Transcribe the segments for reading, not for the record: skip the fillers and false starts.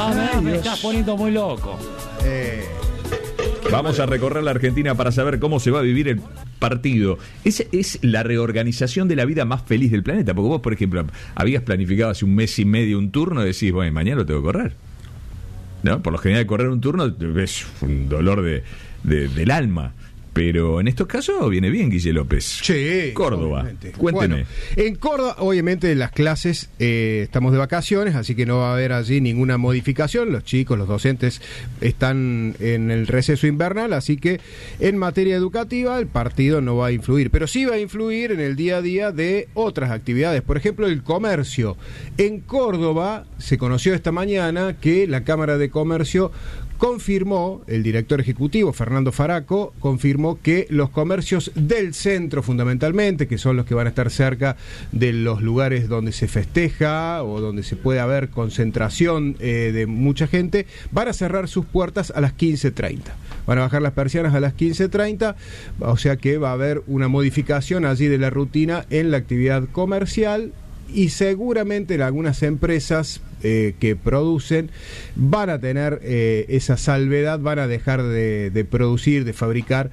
Me estás poniendo muy loco. Vamos a recorrer la Argentina para saber cómo se va a vivir el partido. Es la reorganización de la vida más feliz del planeta. Porque vos, por ejemplo, habías planificado hace un mes y medio un turno y decís, bueno, mañana lo tengo que correr, ¿no? Por lo general, correr un turno es un dolor del alma. Pero en estos casos viene bien, Guille López. Sí, Córdoba. Obviamente. Cuénteme. Bueno, en Córdoba, obviamente, las clases, estamos de vacaciones, así que no va a haber allí ninguna modificación. Los chicos, los docentes están en el receso invernal, así que en materia educativa el partido no va a influir. Pero sí va a influir en el día a día de otras actividades. Por ejemplo, el comercio. En Córdoba se conoció esta mañana que la Cámara de Comercio confirmó, el director ejecutivo, Fernando Faraco, confirmó que los comercios del centro fundamentalmente, que son los que van a estar cerca de los lugares donde se festeja o donde se puede haber concentración de mucha gente, van a cerrar sus puertas a las 15:30. Van a bajar las persianas a las 15:30, o sea que va a haber una modificación allí de la rutina en la actividad comercial. Y seguramente algunas empresas que producen van a tener esa salvedad, van a dejar de producir, de fabricar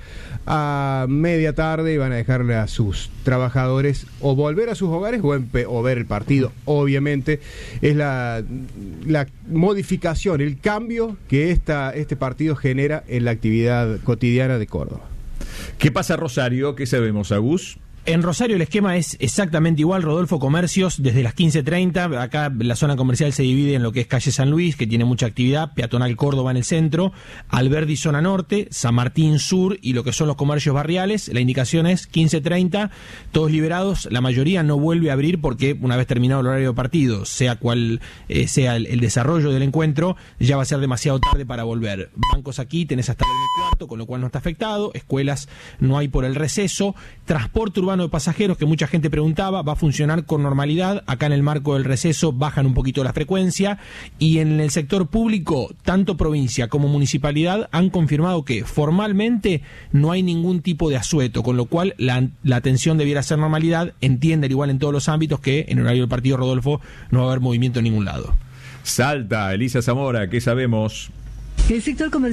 a media tarde y van a dejarle a sus trabajadores o volver a sus hogares o ver el partido. Obviamente es la modificación, el cambio que este partido genera en la actividad cotidiana de Córdoba. ¿Qué pasa, Rosario? ¿Qué sabemos, Agus? En Rosario el esquema es exactamente igual, Rodolfo. Comercios desde las 15:30, acá la zona comercial se divide en lo que es calle San Luis, que tiene mucha actividad, Peatonal Córdoba en el centro, Alberdi zona norte, San Martín sur y lo que son los comercios barriales. La indicación es 15:30, todos liberados, la mayoría no vuelve a abrir porque una vez terminado el horario de partido, sea cual sea el desarrollo del encuentro, ya va a ser demasiado tarde para volver. Bancos aquí tenés hasta el 1:15, con lo cual no está afectado, escuelas no hay por el receso, transporte urbano de pasajeros, que mucha gente preguntaba, va a funcionar con normalidad. Acá en el marco del receso bajan un poquito la frecuencia, y en el sector público, tanto provincia como municipalidad han confirmado que formalmente no hay ningún tipo de asueto, con lo cual la atención debiera ser normalidad. Entienden igual en todos los ámbitos que en el horario del partido, Rodolfo, no va a haber movimiento en ningún lado. Salta, Elisa Zamora, ¿qué sabemos? El sector comercial